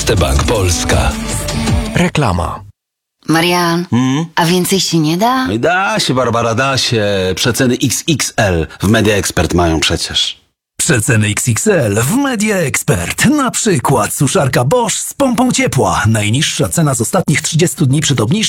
Erste Bank Polska. Reklama. Marian, a więcej się nie da? Da się, Barbara, da się. Przeceny XXL w Media Expert mają przecież. Przeceny XXL w Media Expert. Na przykład suszarka Bosch z pompą ciepła. Najniższa cena z ostatnich 30 dni przed obniżką